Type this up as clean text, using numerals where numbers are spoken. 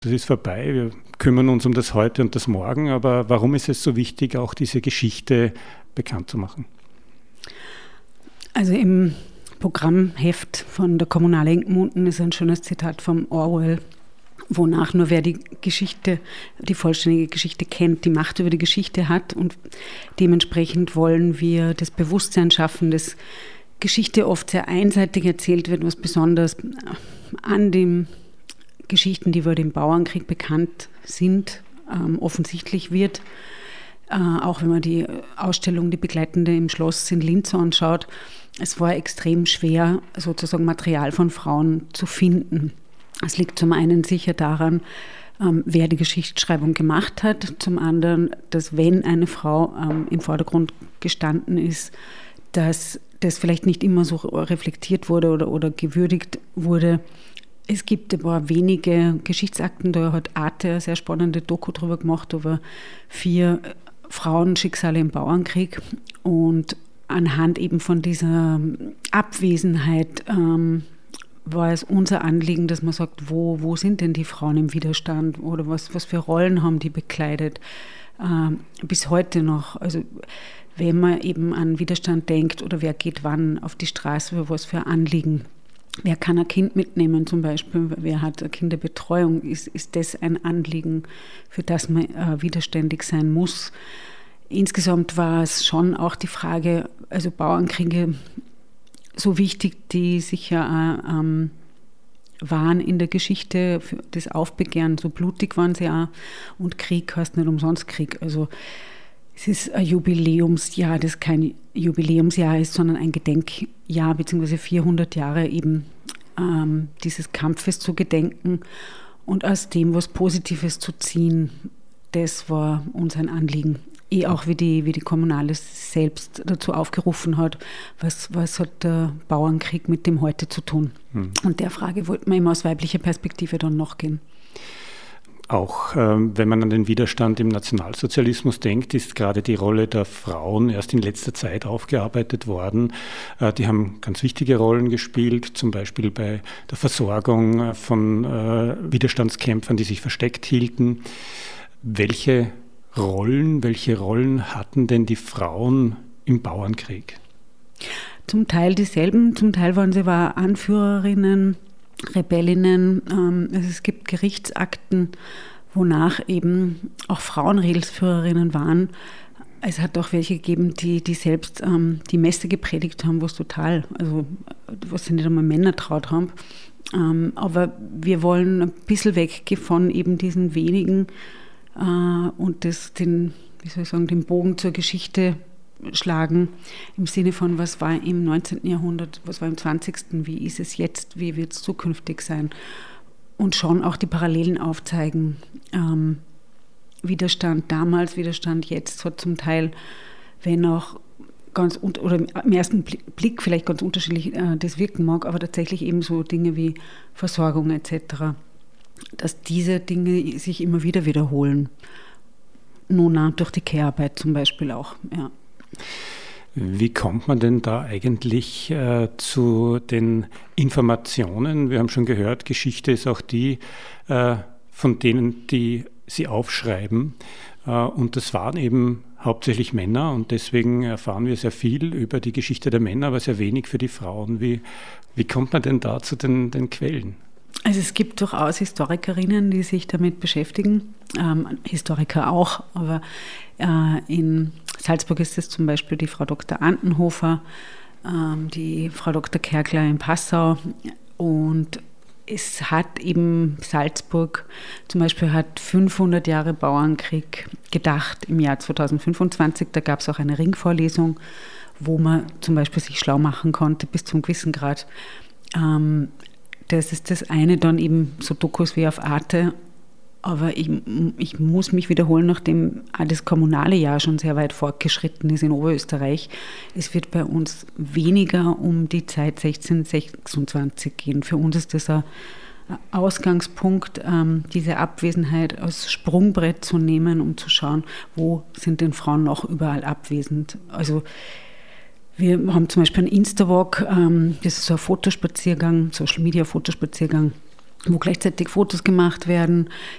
Das ist vorbei, wir kümmern uns um das Heute und das Morgen, aber warum ist es so wichtig, auch diese Geschichte bekannt zu machen? Also im Programmheft von der Kommunale in Gmunden ist ein schönes Zitat vom Orwell, wonach nur wer die Geschichte, die vollständige Geschichte kennt, die Macht über die Geschichte hat, und dementsprechend wollen wir das Bewusstsein schaffen, dass Geschichte oft sehr einseitig erzählt wird, was besonders an den Geschichten, die über den Bauernkrieg bekannt sind, offensichtlich wird. Auch wenn man die Ausstellung, die begleitende im Schloss in Linz anschaut, es war extrem schwer, sozusagen Material von Frauen zu finden. Es liegt zum einen sicher daran, wer die Geschichtsschreibung gemacht hat, zum anderen, dass wenn eine Frau im Vordergrund gestanden ist, dass das vielleicht nicht immer so reflektiert wurde oder gewürdigt wurde. Es gibt aber wenige Geschichtsakten, da hat Arte eine sehr spannende Doku drüber gemacht, über 4 Frauenschicksale im Bauernkrieg, und anhand eben von dieser Abwesenheit war es unser Anliegen, dass man sagt, wo sind denn die Frauen im Widerstand oder was für Rollen haben die bekleidet, bis heute noch. Also wenn man eben an Widerstand denkt oder wer geht wann auf die Straße, für was für Anliegen. Wer kann ein Kind mitnehmen zum Beispiel? Wer hat eine Kinderbetreuung? Ist das ein Anliegen, für das man widerständig sein muss? Insgesamt war es schon auch die Frage, also Bauernkriege, so wichtig die sicher auch waren in der Geschichte, für das Aufbegehren, so blutig waren sie auch. Und Krieg heißt nicht umsonst Krieg. Also es ist ein Jubiläumsjahr, das kein Jubiläumsjahr ist, sondern ein Gedenkjahr, beziehungsweise 400 Jahre eben dieses Kampfes zu gedenken und aus dem was Positives zu ziehen. Das war uns ein Anliegen. Auch wie die Kommunale selbst dazu aufgerufen hat, was hat der Bauernkrieg mit dem Heute zu tun. Und der Frage wollten wir immer aus weiblicher Perspektive dann nachgehen. Auch wenn man an den Widerstand im Nationalsozialismus denkt, ist gerade die Rolle der Frauen erst in letzter Zeit aufgearbeitet worden. Die haben ganz wichtige Rollen gespielt, zum Beispiel bei der Versorgung von Widerstandskämpfern, die sich versteckt hielten. Welche Rollen hatten denn die Frauen im Bauernkrieg? Zum Teil dieselben, zum Teil waren sie Anführerinnen, Rebellinnen. Also es gibt Gerichtsakten, wonach eben auch Frauen Redelsführerinnen waren. Es hat auch welche gegeben, die selbst die Messe gepredigt haben, was sie nicht einmal Männer traut haben. Aber wir wollen ein bisschen weggehen von eben diesen wenigen und den Bogen zur Geschichte schlagen, im Sinne von, was war im 19. Jahrhundert, was war im 20., wie ist es jetzt, wie wird es zukünftig sein, und schon auch die Parallelen aufzeigen. Widerstand damals, Widerstand jetzt hat zum Teil, wenn auch oder im ersten Blick vielleicht ganz unterschiedlich das wirken mag, aber tatsächlich eben so Dinge wie Versorgung etc., dass diese Dinge sich immer wieder wiederholen. Nun durch die Care-Arbeit zum Beispiel auch, ja. Wie kommt man denn da eigentlich zu den Informationen? Wir haben schon gehört, Geschichte ist auch die von denen, die sie aufschreiben. Und das waren eben hauptsächlich Männer, und deswegen erfahren wir sehr viel über die Geschichte der Männer, aber sehr wenig für die Frauen. Wie kommt man denn da zu den Quellen? Also es gibt durchaus Historikerinnen, die sich damit beschäftigen, Historiker auch, aber in Salzburg ist es zum Beispiel die Frau Dr. Antenhofer, die Frau Dr. Kerkler in Passau, und es hat eben Salzburg zum Beispiel hat 500 Jahre Bauernkrieg gedacht im Jahr 2025, da gab es auch eine Ringvorlesung, wo man zum Beispiel sich schlau machen konnte bis zum gewissen Grad. Das ist das eine, dann eben so Dokus wie auf Arte. Aber ich muss mich wiederholen, nachdem das kommunale Jahr schon sehr weit fortgeschritten ist in Oberösterreich. Es wird bei uns weniger um die Zeit 1626 gehen. Für uns ist das ein Ausgangspunkt, diese Abwesenheit als Sprungbrett zu nehmen, um zu schauen, wo sind denn Frauen noch überall abwesend. Also wir haben zum Beispiel einen Instawalk, das ist so ein Fotospaziergang, Social-Media-Fotospaziergang, wo gleichzeitig Fotos gemacht werden.